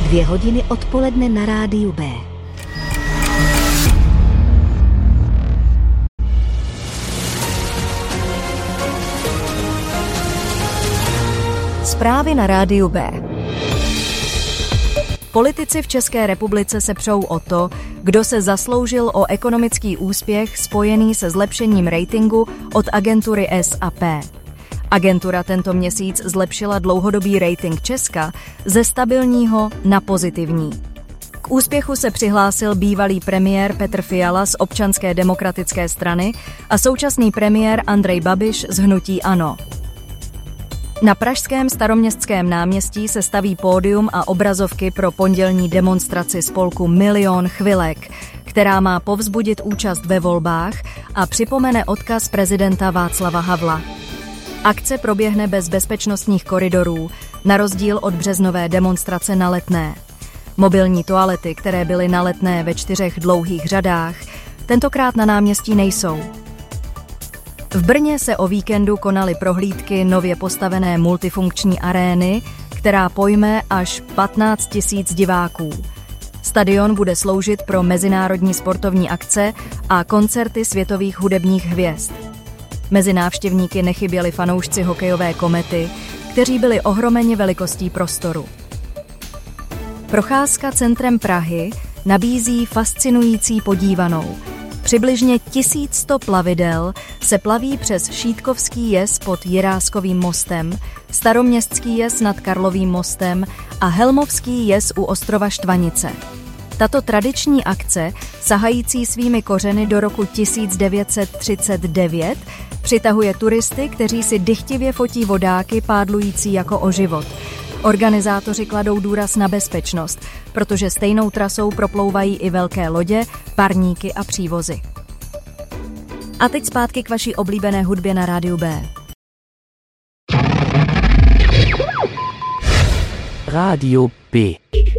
2 hodiny odpoledne na rádiu B. Zprávy na rádiu B. Politici v České republice se přou o to, kdo se zasloužil o ekonomický úspěch spojený se zlepšením ratingu od agentury S&P. Agentura tento měsíc zlepšila dlouhodobý rating Česka ze stabilního na pozitivní. K úspěchu se přihlásil bývalý premiér Petr Fiala z Občanské demokratické strany a současný premiér Andrej Babiš z hnutí ANO. Na pražském Staroměstském náměstí se staví pódium a obrazovky pro pondělní demonstraci spolku Milion chvilek, která má povzbudit účast ve volbách a připomene odkaz prezidenta Václava Havla. Akce proběhne bez bezpečnostních koridorů, na rozdíl od březnové demonstrace na Letné. Mobilní toalety, které byly na Letné ve 4 dlouhých řadách, tentokrát na náměstí nejsou. V Brně se o víkendu konaly prohlídky nově postavené multifunkční arény, která pojme až 15 000 diváků. Stadion bude sloužit pro mezinárodní sportovní akce a koncerty světových hudebních hvězd. Mezi návštěvníky nechyběli fanoušci hokejové Komety, kteří byli ohromeni velikostí prostoru. Procházka centrem Prahy nabízí fascinující podívanou. Přibližně 1100 plavidel se plaví přes Šítkovský jez pod Jiráskovým mostem, Staroměstský jez nad Karlovým mostem a Helmovský jez u ostrova Štvanice. Tato tradiční akce, sahající svými kořeny do roku 1939, přitahuje turisty, kteří si dychtivě fotí vodáky pádlující jako o život. Organizátoři kladou důraz na bezpečnost, protože stejnou trasou proplouvají i velké lodě, parníky a přívozy. A teď zpátky k vaší oblíbené hudbě na rádiu B. Radio B.